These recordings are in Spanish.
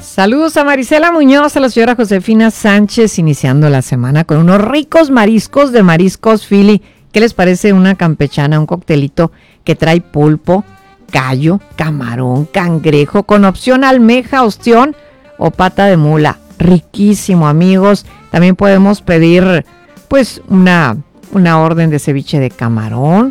Saludos a Marisela Muñoz, a la señora Josefina Sánchez, iniciando la semana con unos ricos mariscos de Mariscos Philly. ¿Qué les parece una campechana, un coctelito que trae pulpo, callo, camarón, cangrejo, con opción almeja, ostión o pata de mula? Riquísimo, amigos. También podemos pedir pues una orden de ceviche de camarón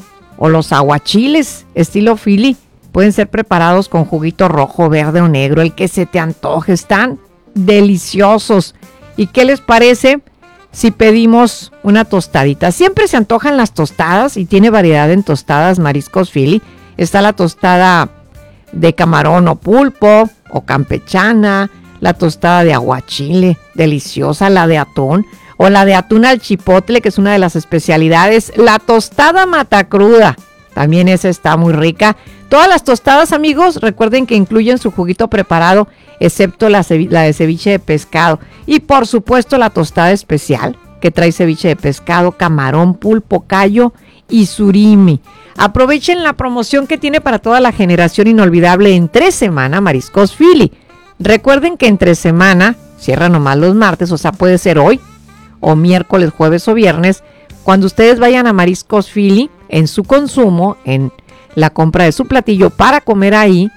o los aguachiles estilo Philly. Pueden ser preparados con juguito rojo, verde o negro, el que se te antoje. Están deliciosos. ¿Y qué les parece si pedimos una tostadita? Siempre se antojan las tostadas y tiene variedad en tostadas Mariscos Philly. Está la tostada de camarón o pulpo o campechana, la tostada de aguachile, deliciosa, la de atún o la de atún al chipotle, que es una de las especialidades, la tostada matacruda. También esa está muy rica. Todas las tostadas, amigos, recuerden que incluyen su juguito preparado, excepto la de ceviche de pescado. Y por supuesto la tostada especial, que trae ceviche de pescado, camarón, pulpo, callo y surimi. Aprovechen la promoción que tiene para toda la generación inolvidable entre semana Mariscos Philly. Recuerden que entre semana, cierra nomás los martes, o sea, puede ser hoy, o miércoles, jueves o viernes. Cuando ustedes vayan a Mariscos Philly, en su consumo, en la compra de su platillo para comer ahí,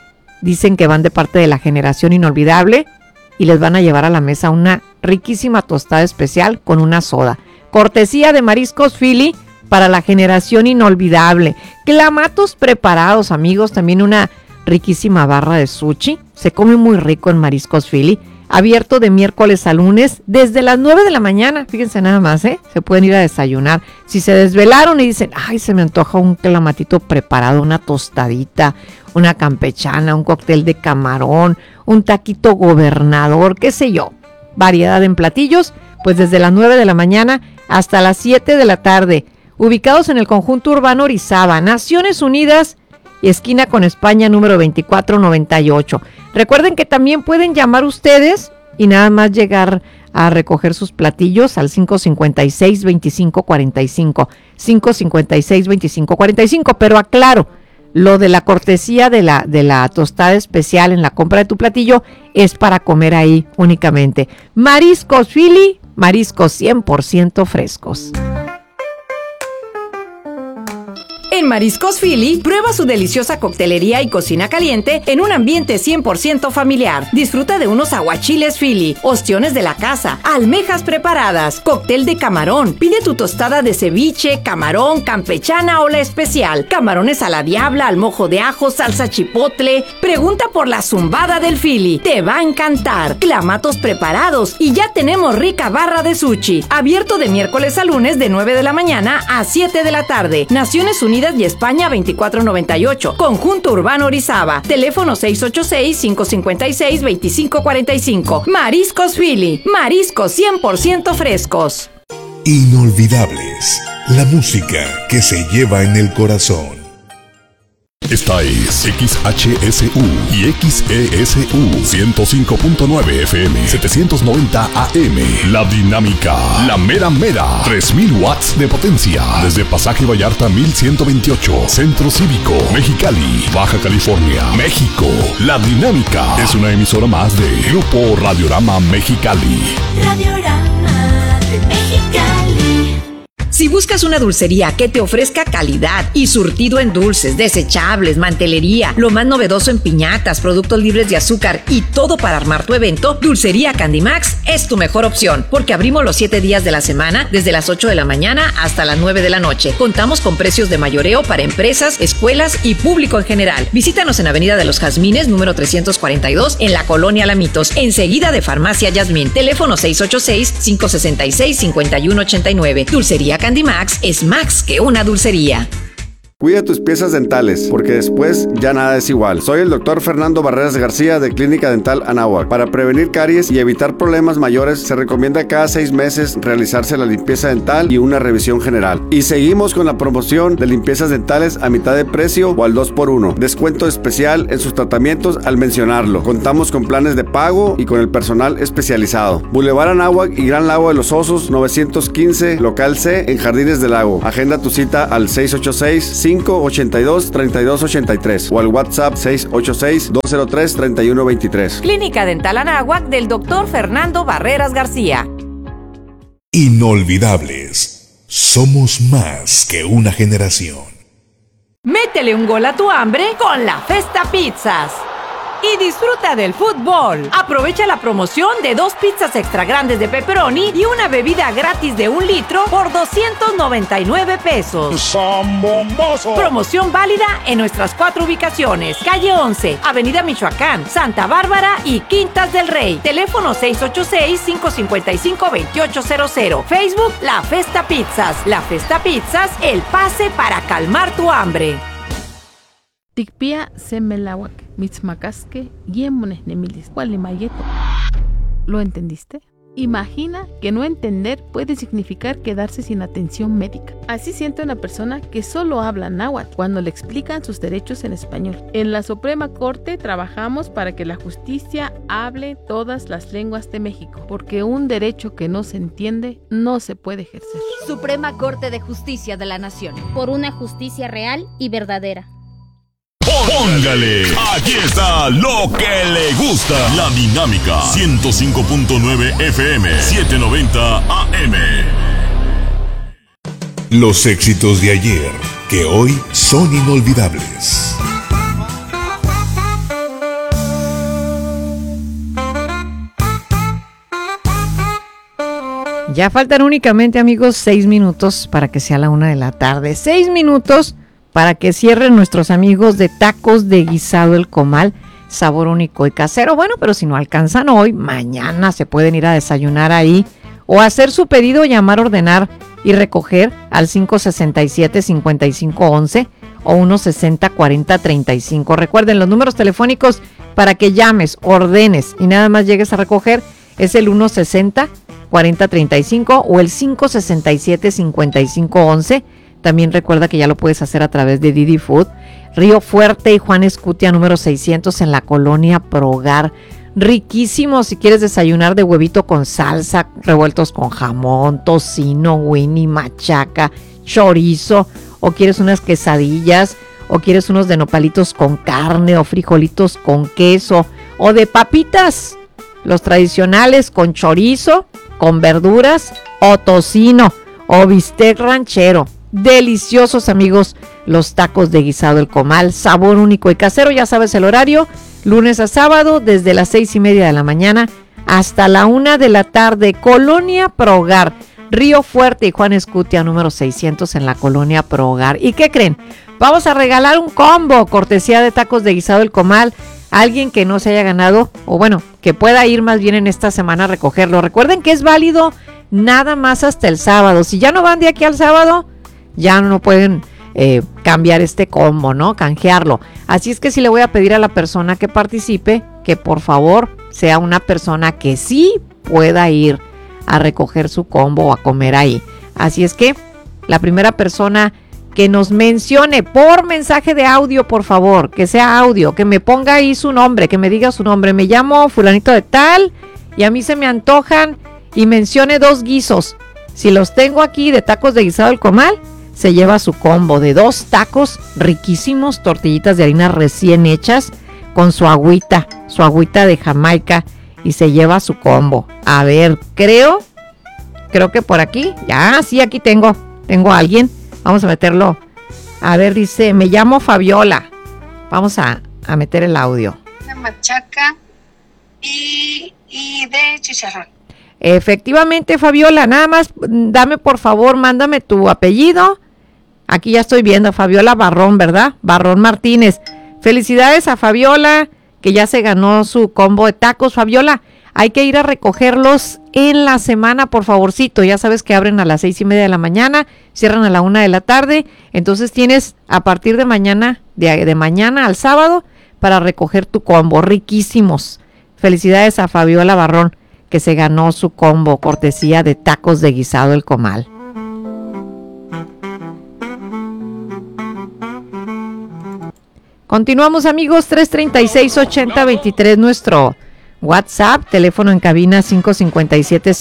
dicen que van de parte de la generación inolvidable y les van a llevar a la mesa una riquísima tostada especial con una soda. Cortesía de Mariscos Philly para la generación inolvidable. Clamatos preparados, amigos, también una riquísima barra de sushi. Se come muy rico en Mariscos Philly. Abierto de miércoles a lunes desde las 9 de la mañana. Fíjense nada más, se pueden ir a desayunar. Si se desvelaron y dicen, ay, se me antoja un clamatito preparado, una tostadita, una campechana, un cóctel de camarón, un taquito gobernador, qué sé yo. Variedad en platillos, pues desde las 9 de la mañana hasta las 7 de la tarde. Ubicados en el conjunto urbano Orizaba, Naciones Unidas y esquina con España, número 2498. Recuerden que también pueden llamar ustedes y nada más llegar a recoger sus platillos al 556-2545. 556-2545. Pero aclaro, lo de la cortesía de la tostada especial en la compra de tu platillo es para comer ahí únicamente. Mariscos Philly, mariscos 100% frescos. En Mariscos Philly, prueba su deliciosa coctelería y cocina caliente en un ambiente 100% familiar. Disfruta de unos aguachiles Philly, ostiones de la casa, almejas preparadas, cóctel de camarón. Pide tu tostada de ceviche, camarón, campechana o la especial. Camarones a la diabla, al mojo de ajo, salsa chipotle. Pregunta por la zumbada del Philly. Te va a encantar. Clamatos preparados y ya tenemos rica barra de sushi. Abierto de miércoles a lunes de 9 de la mañana a 7 de la tarde. Naciones Unidas y España 2498. Conjunto Urbano Orizaba. Teléfono 686-556-2545. Mariscos Philly. Mariscos 100% frescos. Inolvidables. La música que se lleva en el corazón. Esta es XHSU y XESU 105.9 FM 790 AM. La dinámica, la mera mera, 3000 watts de potencia. Desde Pasaje Vallarta 1128, Centro Cívico, Mexicali, Baja California, México. La dinámica es una emisora más de Grupo Radiorama Mexicali. Radiorama de Mexicali. Si buscas una dulcería que te ofrezca calidad y surtido en dulces, desechables, mantelería, lo más novedoso en piñatas, productos libres de azúcar y todo para armar tu evento, Dulcería Candimax es tu mejor opción, porque abrimos los 7 días de la semana desde las 8 de la mañana hasta las 9 de la noche. Contamos con precios de mayoreo para empresas, escuelas y público en general. Visítanos en Avenida de los Jazmines, número 342, en la Colonia Lamitos, enseguida de Farmacia Yasmín. Teléfono 686-566-5189. Dulcería Candimax es más que una dulcería. Cuida tus piezas dentales, porque después ya nada es igual. Soy el doctor Fernando Barreras García de Clínica Dental Anáhuac. Para prevenir caries y evitar problemas mayores, se recomienda cada 6 meses realizarse la limpieza dental y una revisión general. Y seguimos con la promoción de limpiezas dentales a mitad de precio o al 2x1. Descuento especial en sus tratamientos al mencionarlo. Contamos con planes de pago y con el personal especializado. Boulevard Anáhuac y Gran Lago de los Osos, 915, local C, en Jardines del Lago. Agenda tu cita al 686-5 582-3283 o al WhatsApp 686-203-3123. Clínica Dental Anáhuac del Dr. Fernando Barreras García. Inolvidables. Somos más que una generación. Métele un gol a tu hambre con la Festa Pizzas. Y disfruta del fútbol. Aprovecha la promoción de 2 pizzas extra grandes de pepperoni y una bebida gratis de 1 litro por 299 pesos. ¡Son bombosos! Promoción válida en nuestras 4 ubicaciones: Calle 11, Avenida Michoacán, Santa Bárbara y Quintas del Rey. Teléfono 686-555-2800. Facebook La Festa Pizzas. La Festa Pizzas, el pase para calmar tu hambre. Tikpia semelawak, mitzmacasque, yemones nemilis, gualimayeto. ¿Lo entendiste? Imagina que no entender puede significar quedarse sin atención médica. Así siente una persona que solo habla náhuatl cuando le explican sus derechos en español. En la Suprema Corte trabajamos para que la justicia hable todas las lenguas de México, porque un derecho que no se entiende no se puede ejercer. Suprema Corte de Justicia de la Nación. Por una justicia real y verdadera. Póngale, aquí está lo que le gusta. La Dinámica 105.9 FM 790 AM. Los éxitos de ayer que hoy son inolvidables. Ya faltan únicamente, amigos, 6 minutos para que sea la 1 de la tarde. 6 minutos para que cierren nuestros amigos de Tacos de Guisado El Comal, sabor único y casero. Bueno, pero si no alcanzan hoy, mañana se pueden ir a desayunar ahí o hacer su pedido, llamar, ordenar y recoger al 567-5511 o 160-4035. Recuerden, los números telefónicos para que llames, ordenes y nada más llegues a recoger es el 160-4035 o el 567-5511. También recuerda que ya lo puedes hacer a través de Didi Food. Río Fuerte y Juan Escutia, número 600 en la colonia Progar. Riquísimo si quieres desayunar de huevito con salsa, revueltos con jamón, tocino, winnie, machaca, chorizo, o quieres unas quesadillas, o quieres unos de nopalitos con carne, o frijolitos con queso, o de papitas, los tradicionales con chorizo, con verduras, o tocino, o bistec ranchero. Deliciosos, amigos, los tacos de Guisado El Comal, sabor único y casero. Ya sabes el horario, lunes a sábado, desde las 6:30 de la mañana hasta la 1 de la tarde. Colonia Progar, Río Fuerte y Juan Escutia, número 600 en la colonia Progar. ¿Y qué creen? Vamos a regalar un combo, cortesía de Tacos de Guisado El Comal. Alguien que no se haya ganado, o bueno, que pueda ir más bien en esta semana a recogerlo. Recuerden que es válido nada más hasta el sábado. Si ya no van de aquí al sábado, ya no pueden cambiar este combo, ¿no? Canjearlo. Así es que sí le voy a pedir a la persona que participe que por favor sea una persona que sí pueda ir a recoger su combo o a comer ahí. Así es que la primera persona que nos mencione por mensaje de audio, por favor, que sea audio, que me ponga ahí su nombre, que me diga su nombre. Me llamo fulanito de tal y a mí se me antojan, y mencione 2 guisos. Si los tengo aquí de Tacos de Guisado El Comal, se lleva su combo de 2 tacos riquísimos, tortillitas de harina recién hechas con su agüita de Jamaica, y se lleva su combo. A ver, creo que por aquí, ya, sí, aquí tengo a alguien. Vamos a meterlo. A ver, dice, me llamo Fabiola. Vamos a meter el audio. Una machaca y de chicharrón. Efectivamente, Fabiola, nada más dame, por favor, mándame tu apellido. Aquí ya estoy viendo, Fabiola Barrón, ¿verdad? Barrón Martínez. Felicidades a Fabiola, que ya se ganó su combo de tacos. Fabiola, hay que ir a recogerlos en la semana, por favorcito. Ya sabes que abren a las 6:30 de la mañana, cierran a la 1 de la tarde. Entonces tienes a partir de mañana, de mañana al sábado, para recoger tu combo. Riquísimos. Felicidades a Fabiola Barrón, que se ganó su combo, cortesía de Tacos de Guisado El Comal. Continuamos, amigos. 336-8023, nuestro WhatsApp, teléfono en cabina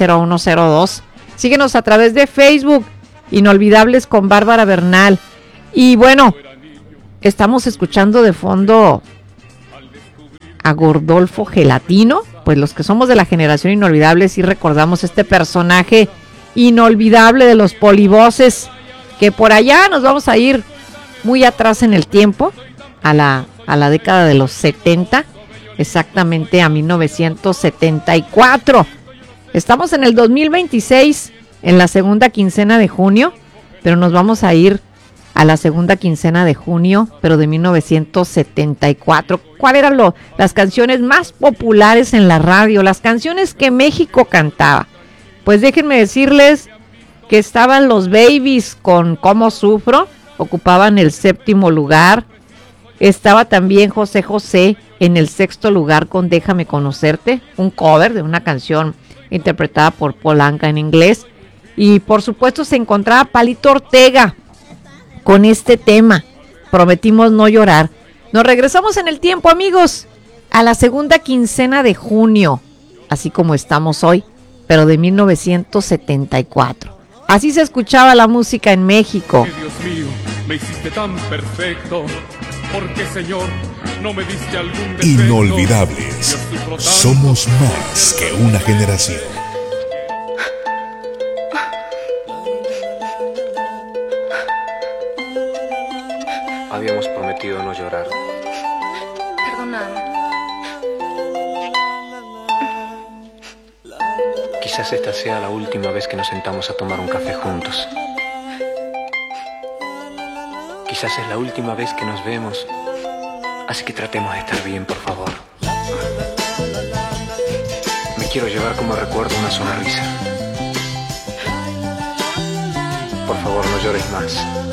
557-0102. Síguenos a través de Facebook, Inolvidables con Bárbara Bernal. Y bueno, estamos escuchando de fondo a Gordolfo Gelatino. Pues los que somos de la generación inolvidable sí recordamos este personaje inolvidable de los polivoces, que por allá nos vamos a ir muy atrás en el tiempo, a la década de los 70, exactamente a 1974. Estamos en el 2026, en la segunda quincena de junio, pero nos vamos a ir a la segunda quincena de junio, pero de 1974. ¿Cuáles eran las canciones más populares en la radio? Las canciones que México cantaba. Pues déjenme decirles que estaban los Babies con Cómo Sufro, ocupaban el 7º lugar. Estaba también José José en el 6º lugar con Déjame Conocerte, un cover de una canción interpretada por Paul Anka en inglés. Y por supuesto se encontraba Palito Ortega con este tema, Prometimos No Llorar. Nos regresamos en el tiempo, amigos, a la segunda quincena de junio, así como estamos hoy, pero de 1974. Así se escuchaba la música en México. Dios mío, me hiciste tan perfecto, porque Señor, no me diste algún defecto. Inolvidables. Somos más que una generación. Habíamos prometido no llorar. Perdóname. Quizás esta sea la última vez que nos sentamos a tomar un café juntos. Quizás es la última vez que nos vemos. Así que tratemos de estar bien, por favor. Me quiero llevar como recuerdo una sonrisa. Por favor, no llores más.